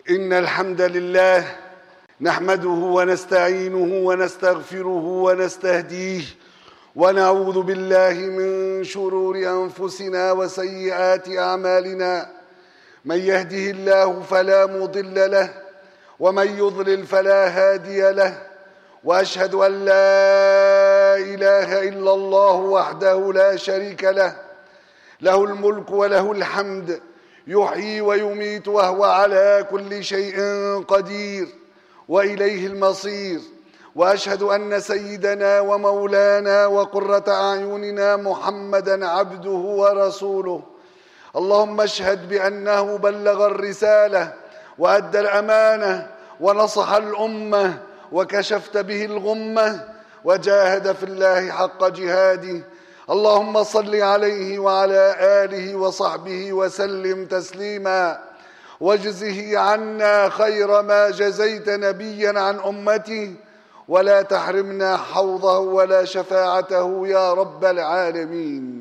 إن الحمد لله نحمده ونستعينه ونستغفره ونستهديه ونعوذ بالله من شرور أنفسنا وسيئات أعمالنا. من يهده الله فلا مضل له ومن يضلل فلا هادي له، وأشهد أن لا إله إلا الله وحده لا شريك له، له الملك وله الحمد، يحيي ويميت وهو على كل شيء قدير، وإليه المصير. وأشهد أن سيدنا ومولانا وقرة أعيننا محمدًا عبده ورسوله. اللهم اشهد بأنه بلغ الرسالة وأدى الأمانة ونصح الأمة وكشفت به الغمة وجاهد في الله حق جهاده. اللهم صل عليه وعلى آله وصحبه وسلم تسليما، واجزه عنا خير ما جزيت نبيا عن أمته، ولا تحرمنا حوضه ولا شفاعته يا رب العالمين.